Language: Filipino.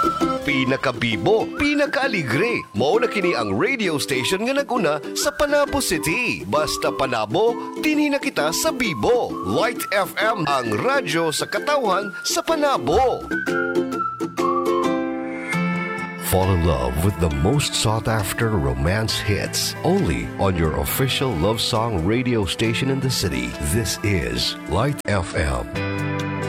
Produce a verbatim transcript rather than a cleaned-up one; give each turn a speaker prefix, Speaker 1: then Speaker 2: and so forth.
Speaker 1: Pinakabibo, pinakaaligre. Mao na kini ang radio station nga naguna sa Panabo City. Basta Panabo, dinhi na kita sa Bibo. Light F M, ang radyo sa katawhan sa Panabo. Fall in love with the most sought-after romance hits only on your official love song radio station in the city. This is Light F M.